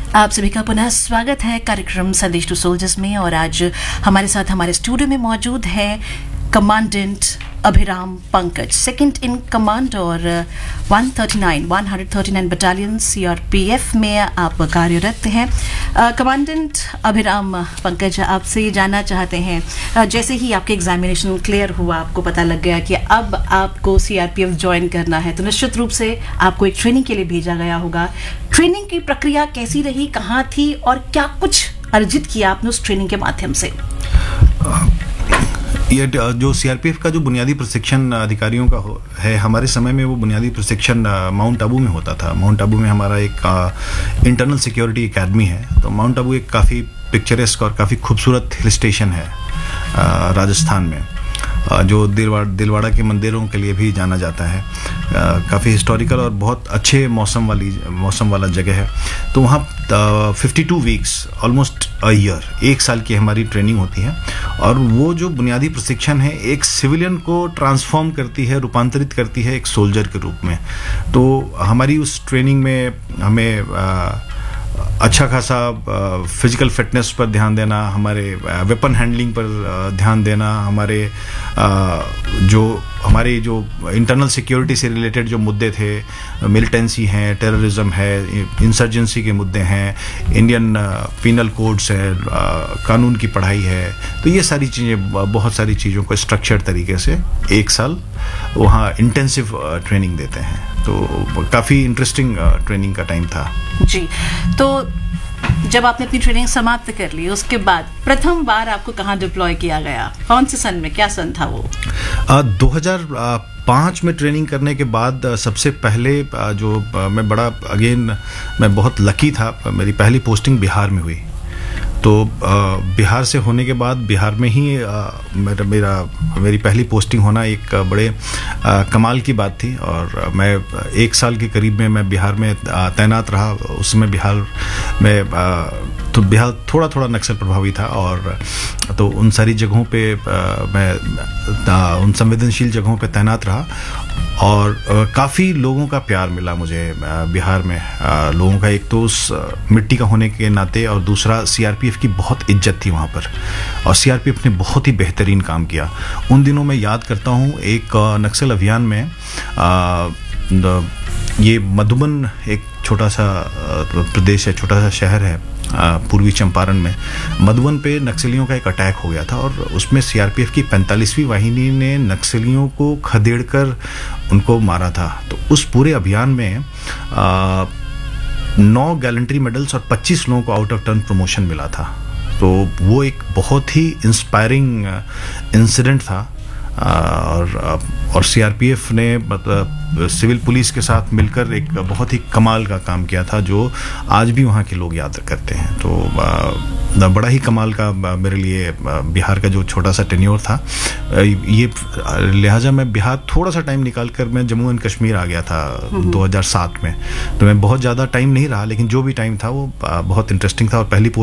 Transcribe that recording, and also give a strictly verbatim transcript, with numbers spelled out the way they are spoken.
आप सभी का पुनः स्वागत है कार्यक्रम संदेश टू सोल्जर्स में। और आज हमारे साथ हमारे स्टूडियो में मौजूद है commandant Abhiram Pankaj, second in command और एक सौ उनतालीस बटालियन सीआरपीएफ में आप कार्यरत हैं। कमांडेंट अभिराम पंकज, आपसे ये जानना चाहते हैं, uh, जैसे ही आपके एग्जामिनेशन क्लियर हुआ, आपको पता लग गया कि अब आपको सीआरपीएफ ज्वाइन करना है, तो निश्चित रूप से आपको एक ट्रेनिंग के लिए भेजा गया होगा। ट्रेनिंग की प्रक्रिया कैसी रही, कहाँ थी और क्या कुछ अर्जित किया आपने उस ट्रेनिंग के माध्यम से? ये जो सीआरपीएफ का जो बुनियादी प्रशिक्षण अधिकारियों का हो, है, हमारे समय में वो बुनियादी प्रशिक्षण माउंट आबू में होता था। माउंट आबू में हमारा एक इंटरनल सिक्योरिटी एकेडमी है। तो माउंट आबू एक काफ़ी पिक्चरेस्क और काफ़ी खूबसूरत हिल स्टेशन है आ, राजस्थान में, आ, जो दिलवाड़ा दिलवाड़ा के मंदिरों के लिए भी जाना जाता है। काफ़ी हिस्टोरिकल और बहुत अच्छे मौसम वाली मौसम वाला जगह है। तो वहाँ fifty two weeks almost a year, एक साल की हमारी ट्रेनिंग होती है। और वो जो बुनियादी प्रशिक्षण है एक सिविलियन को ट्रांसफॉर्म करती है, रूपांतरित करती है एक सोल्जर के रूप में। तो हमारी उस ट्रेनिंग में हमें आ, अच्छा खासा फिजिकल फिटनेस पर ध्यान देना, हमारे वेपन हैंडलिंग पर ध्यान देना, हमारे जो हमारे जो इंटरनल सिक्योरिटी से रिलेटेड जो मुद्दे थे, मिलिटेंसी हैं, टेररिज्म है, इंसर्जेंसी के मुद्दे हैं, इंडियन पीनल कोड्स है, कानून की पढ़ाई है। तो ये सारी चीज़ें, बहुत सारी चीज़ों को स्ट्रक्चर्ड तरीके से एक साल वहाँ इंटेंसिव ट्रेनिंग देते हैं। तो काफ़ी इंटरेस्टिंग ट्रेनिंग का टाइम था जी। तो जब आपने अपनी ट्रेनिंग समाप्त कर ली, उसके बाद प्रथम बार आपको कहाँ डिप्लॉय किया गया, कौन से सन में, क्या सन था वो? दो हज़ार पाँच में ट्रेनिंग करने के बाद सबसे पहले जो मैं बड़ा अगेन मैं बहुत लकी था, मेरी पहली पोस्टिंग बिहार में हुई। तो बिहार से होने के बाद बिहार में ही मेरा मेरा मेरी पहली पोस्टिंग होना एक बड़े आ, कमाल की बात थी। और मैं एक साल के करीब में मैं बिहार में तैनात रहा। उसमें बिहार में आ, तो बिहार थोड़ा थोड़ा नक्सल प्रभावी था। और तो उन सारी जगहों पे आ, मैं आ, उन संवेदनशील जगहों पे तैनात रहा। और काफ़ी लोगों का प्यार मिला मुझे बिहार में। आ, लोगों का एक तो उस मिट्टी का होने के नाते, और दूसरा सीआरपीएफ की बहुत इज्जत थी वहाँ पर। और सीआरपीएफ ने बहुत ही बेहतरीन काम किया। उन दिनों मैं याद करता हूँ, एक नक्सल अभियान में आ, ये मधुबन एक छोटा सा प्रदेश है, छोटा सा शहर है पूर्वी चंपारण में। मधुबन पे नक्सलियों का एक अटैक हो गया था और उसमें सीआरपीएफ की पैंतालीसवीं वाहिनी ने नक्सलियों को खदेड़कर उनको मारा था। तो उस पूरे अभियान में आ, नौ गैलेंट्री मेडल्स और पच्चीस लोगों को आउट ऑफ टर्न प्रमोशन मिला था। तो वो एक बहुत ही इंस्पायरिंग इंसिडेंट था। और और सीआरपीएफ ने मतलब सिविल पुलिस के साथ मिलकर एक बहुत ही कमाल का काम किया था, जो आज भी वहाँ के लोग याद करते हैं। तो बड़ा ही कमाल का मेरे लिए बिहार का जो छोटा सा टेन्योर था, ये लिहाजा मैं बिहार थोड़ा सा टाइम निकाल कर मैं जम्मू एंड कश्मीर आ गया था दो हज़ार सात में। तो मैं बहुत ज़्यादा टाइम नहीं रहा, लेकिन जो भी टाइम था वो बहुत इंटरेस्टिंग था। और पहली